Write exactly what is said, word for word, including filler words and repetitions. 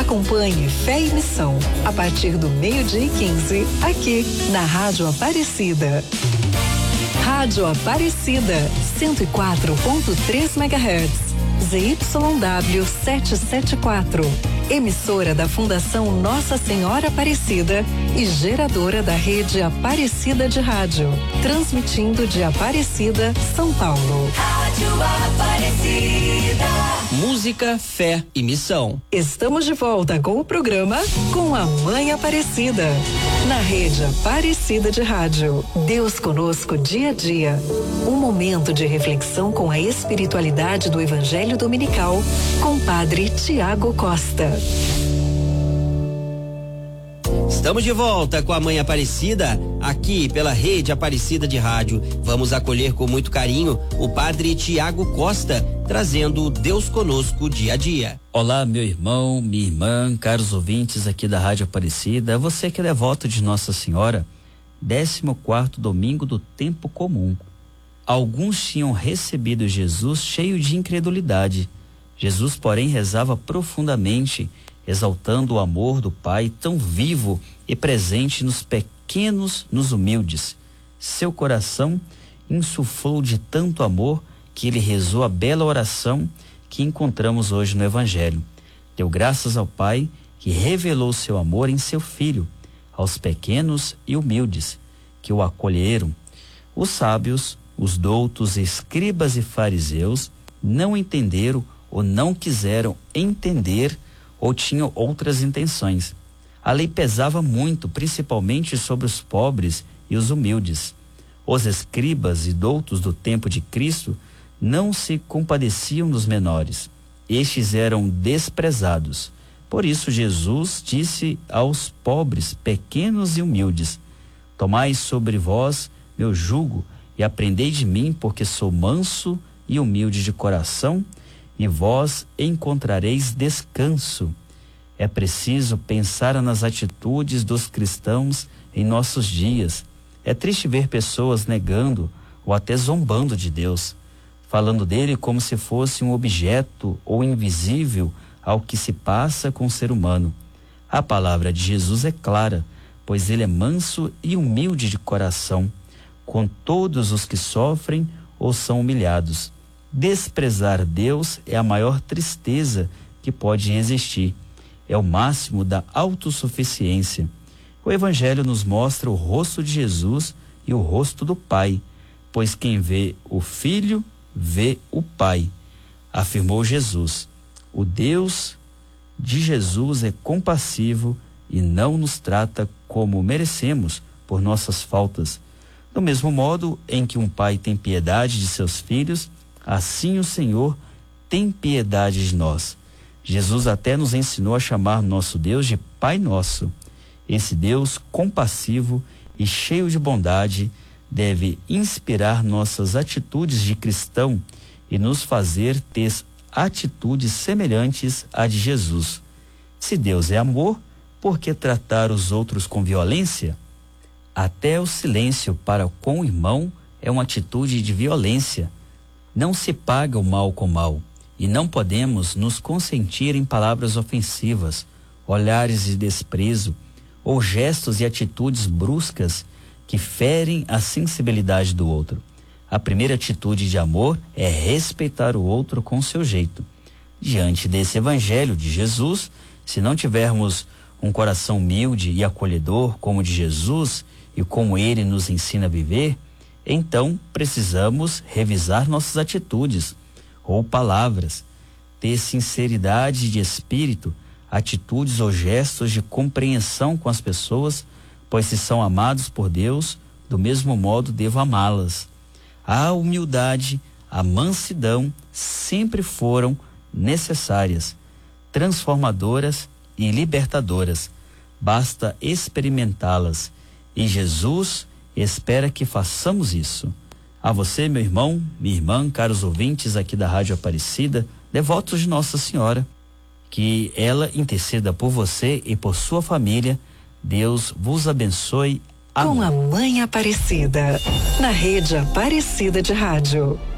Acompanhe Fé e Missão a partir do meio-dia e quinze, aqui na Rádio Aparecida. Rádio Aparecida, cento e quatro ponto três megahertz, Z Y W setecentos e setenta e quatro. Emissora da Fundação Nossa Senhora Aparecida e geradora da rede Aparecida de Rádio. Transmitindo de Aparecida, São Paulo. Rádio Aparecida. Música, fé e missão. Estamos de volta com o programa Com a Mãe Aparecida. Na rede Aparecida de Rádio. Deus conosco dia a dia. Um momento de reflexão com a espiritualidade do Evangelho Dominical com o Padre Tiago Costa. Estamos de volta com a Mãe Aparecida, aqui pela rede Aparecida de Rádio. Vamos acolher com muito carinho o Padre Tiago Costa, trazendo Deus conosco dia a dia. Olá, meu irmão, minha irmã, caros ouvintes aqui da Rádio Aparecida. Você que é devoto de Nossa Senhora, décimo quarto domingo do tempo comum. Alguns tinham recebido Jesus cheio de incredulidade. Jesus, porém, rezava profundamente, exaltando o amor do Pai tão vivo e presente nos pequenos, nos humildes. Seu coração insuflou de tanto amor que ele rezou a bela oração que encontramos hoje no Evangelho. Deu graças ao Pai que revelou seu amor em seu Filho, aos pequenos e humildes que o acolheram. Os sábios, os doutos, escribas e fariseus não entenderam ou não quiseram entender ou tinham outras intenções. A lei pesava muito, principalmente sobre os pobres e os humildes. Os escribas e doutos do tempo de Cristo não se compadeciam dos menores. Estes eram desprezados. Por isso Jesus disse aos pobres, pequenos e humildes: tomai sobre vós meu jugo e aprendei de mim, porque sou manso e humilde de coração, e vós encontrareis descanso. É preciso pensar nas atitudes dos cristãos em nossos dias. É triste ver pessoas negando ou até zombando de Deus, falando dele como se fosse um objeto ou invisível ao que se passa com o ser humano. A palavra de Jesus é clara, pois ele é manso e humilde de coração com todos os que sofrem ou são humilhados. Desprezar Deus é a maior tristeza que pode existir. É o máximo da autossuficiência. O Evangelho nos mostra o rosto de Jesus e o rosto do Pai, pois quem vê o Filho, vê o Pai, afirmou Jesus. O Deus de Jesus é compassivo e não nos trata como merecemos por nossas faltas. Do mesmo modo em que um pai tem piedade de seus filhos, assim o Senhor tem piedade de nós. Jesus até nos ensinou a chamar nosso Deus de Pai Nosso. Esse Deus compassivo e cheio de bondade deve inspirar nossas atitudes de cristão e nos fazer ter atitudes semelhantes à de Jesus. Se Deus é amor, por que tratar os outros com violência? Até o silêncio para com o irmão é uma atitude de violência. Não se paga o mal com mal, e não podemos nos consentir em palavras ofensivas, olhares de desprezo ou gestos e atitudes bruscas que ferem a sensibilidade do outro. A primeira atitude de amor é respeitar o outro com seu jeito. Diante desse Evangelho de Jesus, se não tivermos um coração humilde e acolhedor como o de Jesus e como ele nos ensina a viver, então precisamos revisar nossas atitudes ou palavras, ter sinceridade de espírito, atitudes ou gestos de compreensão com as pessoas, pois se são amados por Deus, do mesmo modo devo amá-las. A humildade, a mansidão sempre foram necessárias, transformadoras e libertadoras. Basta experimentá-las. E Jesus espera que façamos isso. A você, meu irmão, minha irmã, caros ouvintes aqui da Rádio Aparecida, devotos de Nossa Senhora, que ela interceda por você e por sua família. Deus vos abençoe. Com a Mãe Aparecida, na rede Aparecida de Rádio.